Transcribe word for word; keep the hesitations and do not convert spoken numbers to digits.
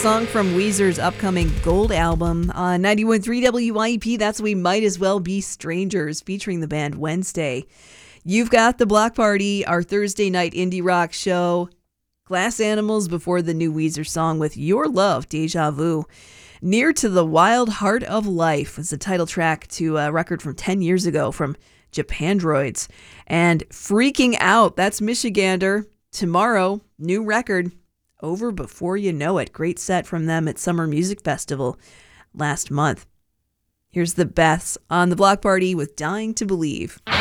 song from Weezer's upcoming Gold album on ninety-one point three W I E P. That's We Might As Well Be Strangers, featuring the band Wednesday. You've got The Block Party, our Thursday night indie rock show. Glass Animals before the new Weezer song with Your Love, Deja Vu. Near to the Wild Heart of Life was the title track to a record from ten years ago from Japandroids. And Freaking Out, that's Michigander. Tomorrow, new record, Over Before You Know It. Great set from them at Summer Music Festival last month. Here's the Beths on The Block Party with Dying to Believe.